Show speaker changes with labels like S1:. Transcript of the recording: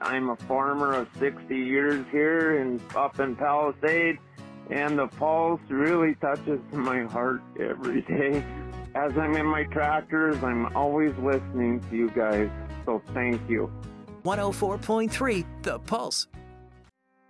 S1: I'm a farmer of 60 years here up in Palisade, and the Pulse really touches my heart every day. As I'm in my tractors, I'm always listening to you guys, so thank you.
S2: 104.3 The Pulse.